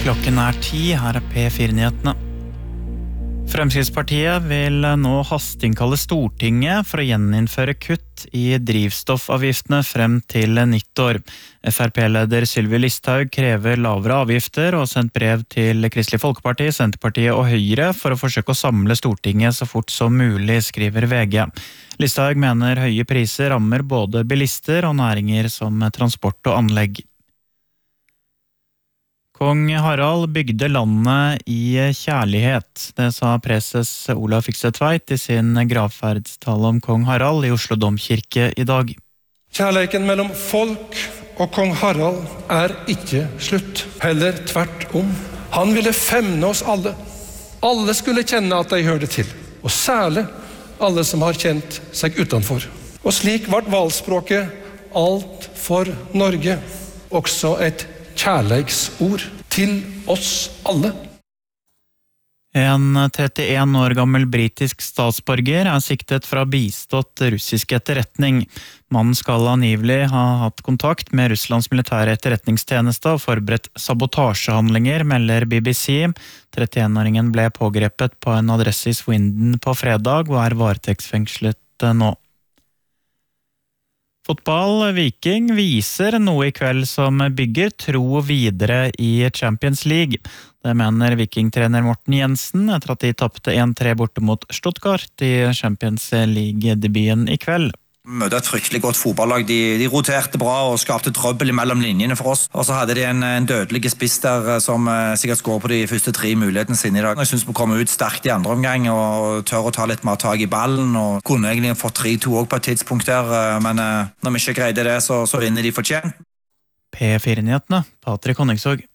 Klokken 10, her P4-nyhetene. Fremskrittspartiet vil nå hasteinnkalle Stortinget for å gjeninnføre kutt i drivstoffavgiftene frem til nyttår. FrP-leder Sylvi Listhaug krever lavere avgifter og sendt brev til Kristelig Folkeparti, Senterpartiet og Høyre for å forsøke å samle Stortinget så fort som mulig, skriver VG. Listhaug mener høye priser rammer både bilister og næringer som transport og anlegg. Kong Harald bygde landet i kjærlighet. Det sa preses Olav Fykse Tveit i sin gravferdstale om kong Harald i Oslo Domkirke i dag. Kjærleiken mellom folk og kong Harald ikke slutt. Heller tvert om. Han ville femne oss alle. Alle skulle kjenne at de hørte til. Og særlig alle som har kjent seg utenfor. Og slik ble valgspråket alt for Norge. Også et kjærleiksord til oss alle. En 31 år gammel britisk statsborger siktet for å ha bistått russisk etterretning. Mannen skal angivelig ha hatt kontakt med Russlands militære etterretningstjeneste og forberedt sabotasjehandlinger, melder BBC. 31-åringen ble pågrepet på en adresse i Swindon på fredag og varetektsfengslet nå. Fotball Viking viser noe i kveld som bygger tro videre i Champions League. Det mener Viking-trener Morten Jensen etter at de tappte 1-3 borte mot Stuttgart i Champions League-debuten i kveld. Møtte et fryktelig godt fotballag. De roterte bra og skapte trøbbel mellom linjene for oss. Og så hadde de en dødelig spiss der som sikkert skår på de første 3 mulighetene sine i dag. Jeg synes vi kom ut sterkt i andre omgang og tør å ta litt mer tag i ballen og kunne egentlig fått 3-2 også på et tidspunkt der, men når vi ikke greide det, så vinner de fortjent. P4-nyhetene, Patrik Honningsvåg.